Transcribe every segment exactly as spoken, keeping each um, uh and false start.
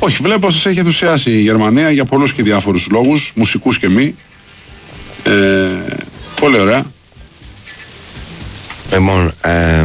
Όχι, βλέπω σας έχει ενθουσιάσει η Γερμανία για πολλούς και διάφορους λόγους, μουσικούς και μη. Ε, πολύ ωραία. Λοιπόν, ε,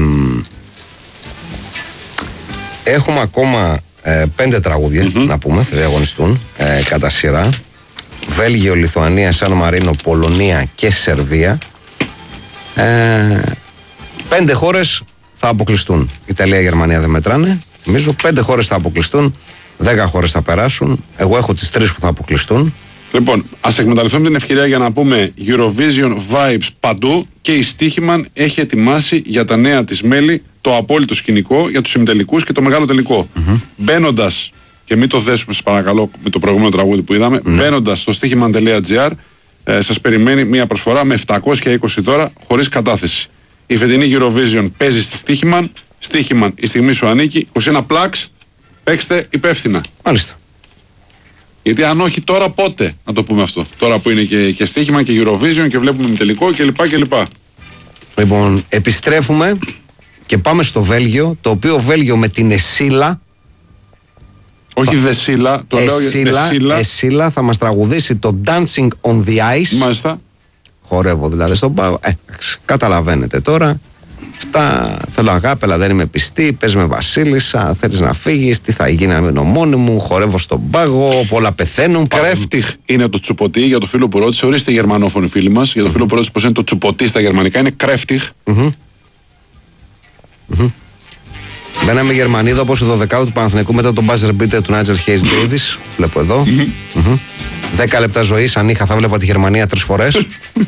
έχουμε ακόμα ε, πέντε τραγούδια, mm-hmm. να πούμε, θα διαγωνιστούν ε, κατά σειρά. Βέλγιο, Λιθουανία, Σαν Μαρίνο, Πολωνία και Σερβία. Ε, πέντε χώρες θα αποκλειστούν. Ιταλία, Γερμανία δεν μετράνε. Νομίζω πέντε χώρες θα αποκλειστούν. Δέκα χώρες θα περάσουν. Εγώ έχω τις τρεις που θα αποκλειστούν. Λοιπόν, ας εκμεταλλευτούμε την ευκαιρία για να πούμε Eurovision vibes παντού και η Στίχημαν έχει ετοιμάσει για τα νέα της μέλη το απόλυτο σκηνικό για τους ημιτελικούς και το μεγάλο τελικό. Mm-hmm. Μπαίνοντας, και μην το δέσουμε σας παρακαλώ με το προηγούμενο τραγούδι που είδαμε, mm-hmm. μπαίνοντας στο στίχημαν τελεία τζι άρ ε, σας περιμένει μια προσφορά με επτακόσια είκοσι δώρα χωρίς κατάθεση. Η φετινή Eurovision παίζει στη Στίχημαν. Στίχημαν, η στιγμή σου ανήκει. είκοσι ένα πλάξ, παίξτε υπεύθυνα. Μάλιστα. Γιατί αν όχι τώρα πότε, να το πούμε αυτό. Τώρα που είναι και, και στοίχημα και Eurovision και βλέπουμε με τελικό κλπ. κλπ. Λοιπόν, επιστρέφουμε και πάμε στο Βέλγιο, το οποίο Βέλγιο με την Εσίλα. Όχι Δεσίλα, το λέω Εσίλα. Εσίλα θα μας τραγουδήσει το Dancing on the Ice. Μάλιστα. Χορεύω δηλαδή στον πάγο. Ε, καταλαβαίνετε τώρα. Αυτά θέλω αγάπη, αλλά δεν είμαι πιστή. Πες με Βασίλισσα, θέλεις να φύγεις. Τι θα γίνει με το μόνη μου. Χορεύω στον πάγο. Πολλά πεθαίνουν. Κρέφτιχ είναι το τσουποτί για το φίλο που ρώτησε. Ορίστε γερμανόφωνοι φίλοι μας. Για το φίλο που ρώτησε πώς είναι το τσουποτί στα γερμανικά. Είναι κρέφτιχ. Mm-hmm. Mm-hmm. Μπαίναμε Γερμανίδα όπως η δωδεκάδα του Παναθηναϊκού μετά τον buzzer beater του Νάιτζερ Χέις Ντέιβις. Βλέπω εδώ. Mm-hmm. Mm-hmm. Δέκα λεπτά ζωής. Αν είχα θα βλέπα τη Γερμανία τρεις φορές.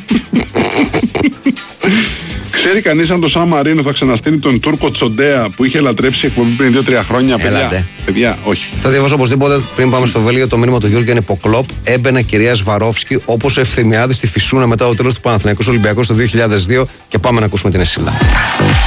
Ξέρει κανείς αν το Σαν Μαρίνο θα ξαναστείλει τον Τούρκο Τσοντέα που είχε λατρέψει εκπομπή πριν δύο τρία χρόνια? Παιδιά, παιδιά, όχι. Θα διαβάσω οπωσδήποτε πριν πάμε στο Βέλγιο το μήνυμα του Γιώργιαν Υποκλόπ. Έμπαινε κυρία Σβαρόφσκι όπως Ευθυμιάδη στη Φυσούνα μετά το τέλος του Παναθηναϊκού Ολυμπιακού το δύο χιλιάδες δύο και πάμε να ακούσουμε την Εσίλα.